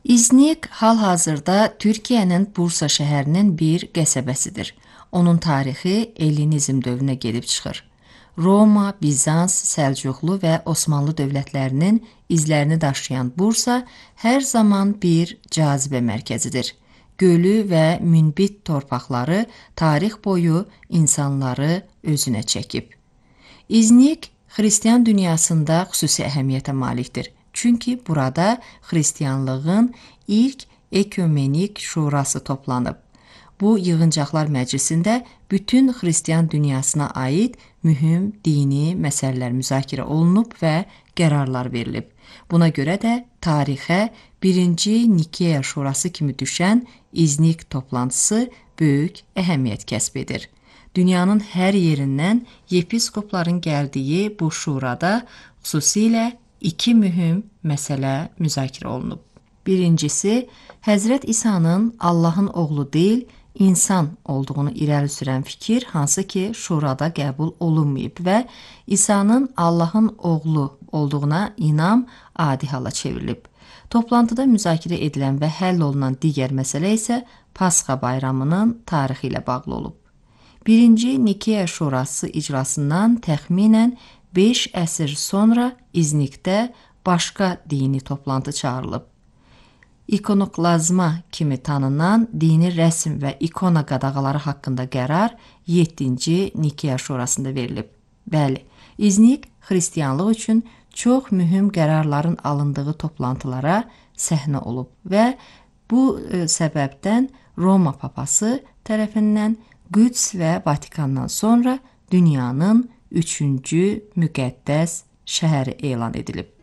İznik hal-hazırda Türkiyənin Bursa şəhərinin bir qəsəbəsidir. Onun tarixi Ellinizm dövrünə gedib çıxır. Roma, Bizans, Səlcuqlu və Osmanlı dövlətlərinin izlərini daşıyan Bursa hər zaman bir cazibə mərkəzidir. Gölü və münbit torpaqları tarix boyu insanları özünə çəkib. İznik xristian dünyasında xüsusi əhəmiyyətə malikdir. Çünki burada xristianlığın ilk ekumenik şurası toplanıb. Bu yığıncaqlar məclisində bütün xristian dünyasına aid mühüm dini məsələlər müzakirə olunub və qərarlar verilib. Buna görə də tarixə 1-ci Nikeya şurası kimi düşən İznik toplantısı böyük əhəmiyyət kəsb edir. Dünyanın hər yerindən yepiskopların gəldiyi bu şurada xüsusilə iki mühüm məsələ müzakirə olunub. Birincisi, Həzrət İsa'nın Allahın oğlu deyil, insan olduğunu irəli sürən fikir, hansı ki, şurada qəbul olunmayıb və İsa'nın Allahın oğlu olduğuna inam adi hala çevrilib. Toplantıda müzakirə edilən və həll olunan digər məsələ isə Pasxa bayramının tarixi ilə bağlı olub. 1-ci Nikeya şurası icrasından təxminən 5 əsr sonra İznikdə başqa dini toplantı çağırılıb. İkonoklazma kimi tanınan dini rəsm və ikona qadağaları haqqında qərar 7-ci Nikeya şurasında verilib. Bəli, İznik xristianlıq üçün çox mühüm qərarların alındığı toplantılara səhnə olub və bu səbəbdən Roma papası tərəfindən Qüds və Vatikandan sonra dünyanın 3-cü müqəddəs şəhəri elan edilib.